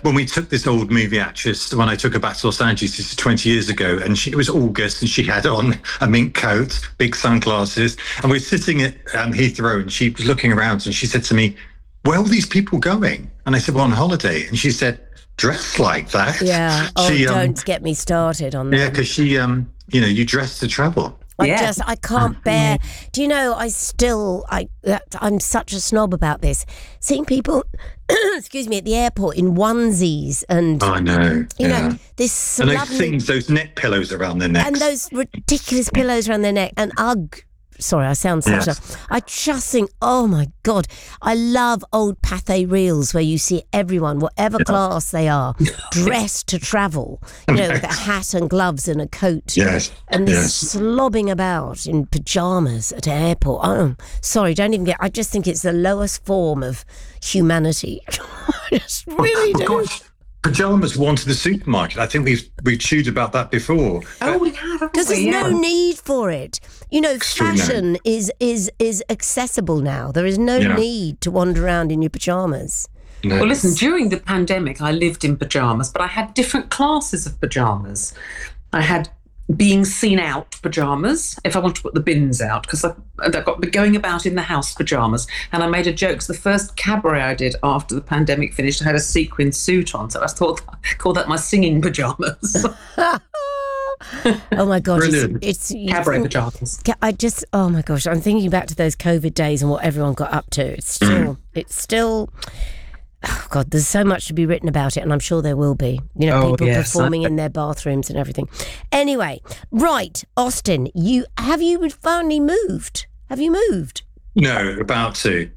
when we took this old movie actress, when I took her back to Los Angeles, this is 20 years ago, and it was August, and she had on a mink coat, big sunglasses, and we were sitting at Heathrow, and she was looking around, and she said to me, "Where are all these people going?" And I said, "Well, on holiday." And she said, "Dress like that?" Yeah. Don't get me started on that. Yeah, because she, you dress to travel. I can't bear. Do you know, I'm such a snob about this. Seeing people, excuse me, at the airport in onesies and I know. You know, this and lovely, those things, those neck pillows around their necks. and those ridiculous pillows around their neck and Ugg. Sorry, I sound such a... I just think, oh my God, I love old Pathé reels where you see everyone, whatever class they are, dressed to travel, with a hat and gloves and a coat. Yes. And they're slobbing about in pyjamas at an airport. Oh, sorry, don't even get... I just think it's the lowest form of humanity. I just really do. Gosh. Pyjamas worn to the supermarket. I think we've chewed about that before. Oh, we have. Because there's no need for it. Fashion is accessible now. There is no need to wander around in your pyjamas. No. Well, listen, during the pandemic, I lived in pyjamas, but I had different classes of pyjamas. I had being seen out pyjamas, if I want to put the bins out, because I got going about in the house pyjamas. And I made a joke, because the first cabaret I did after the pandemic finished, I had a sequin suit on, so I called that my singing pyjamas. Oh my gosh, it's cabaret pyjamas. Oh my gosh, I'm thinking back to those COVID days and what everyone got up to. It's still. Oh God, there's so much to be written about it, and I'm sure there will be. People performing in their bathrooms and everything. Anyway, right, Austin, have you finally moved? Have you moved? No, about to.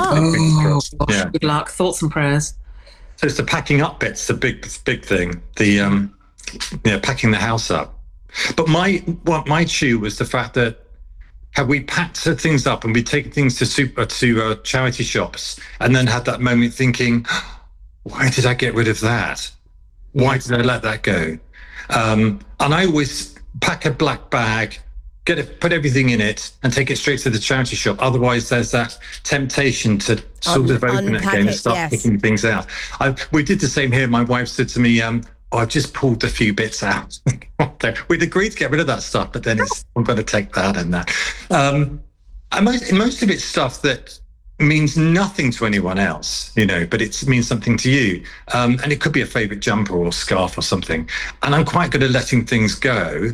Oh, good luck. Thoughts and prayers. So it's the packing up bit's the big thing. The packing the house up. But my chew was the fact that have we packed things up and we taken things to charity shops and then had that moment thinking, why did I get rid of that? Why did I let that go? And I always pack a black bag, put everything in it and take it straight to the charity shop. Otherwise, there's that temptation to sort of open it again and start picking things out. We did the same here. My wife said to me, I've just pulled a few bits out. We'd agreed to get rid of that stuff, but then I'm going to take that and that. And most of it's stuff that means nothing to anyone else, but it means something to you. And it could be a favourite jumper or scarf or something. And I'm quite good at letting things go.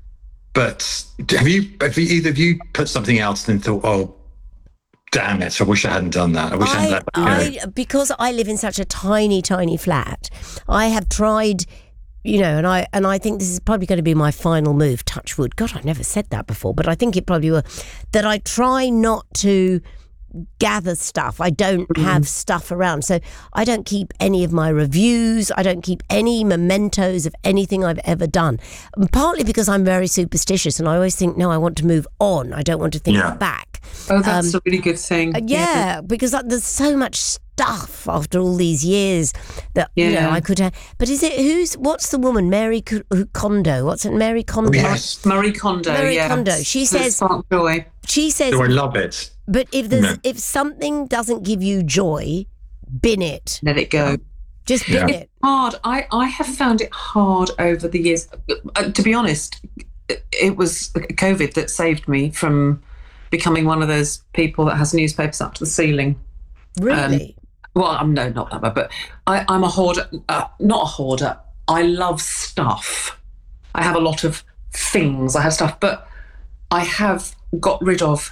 But have either of you put something else and thought, oh, damn it, I wish I hadn't done that. I wish I hadn't let that go. Because I live in such a tiny, tiny flat, I have tried, and I think this is probably going to be my final move, touch wood. God, I've never said that before, but I think it probably will, that I try not to gather stuff. I don't have stuff around. So I don't keep any of my reviews. I don't keep any mementos of anything I've ever done. And partly because I'm very superstitious and I always think, no, I want to move on. I don't want to think back. Oh, that's a really good thing. Because there's so much stuff after all these years that I could have. But what's the woman? Mary Kondo. What's it? Mary Kondo. Oh, yes. Marie Kondo. Mary Kondo. She says. Joy. She says. Oh, I love it. But if something doesn't give you joy, bin it. Let it go. Just bin it. Hard. I have found it hard over the years. To be honest, it was COVID that saved me from becoming one of those people that has newspapers up to the ceiling. Really? No, not that bad, but I'm a hoarder. Not a hoarder. I love stuff. I have a lot of things. I have stuff, but I have got rid of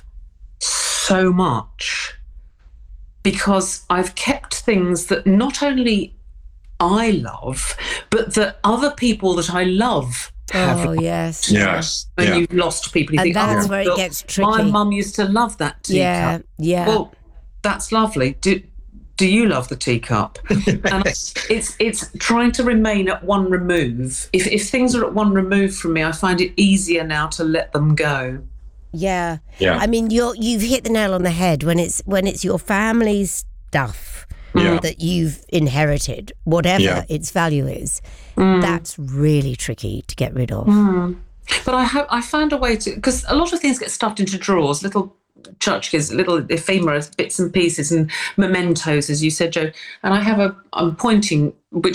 so much because I've kept things that not only I love, but that other people that I love have. Oh, yes. Yes. When you've lost people, you and think, that's where it gets tricky. My mum used to love that teacup. Yeah. Well, that's lovely. Do you love the teacup? And it's trying to remain at one remove. If things are at one remove from me, I find it easier now to let them go. Yeah. I mean, you've hit the nail on the head when it's your family's stuff that you've inherited, whatever its value is. That's really tricky to get rid of. But I found a way to, because a lot of things get stuffed into drawers, little tchotchkes, little ephemera, bits and pieces and mementos, as you said, Joe. And I'm pointing, which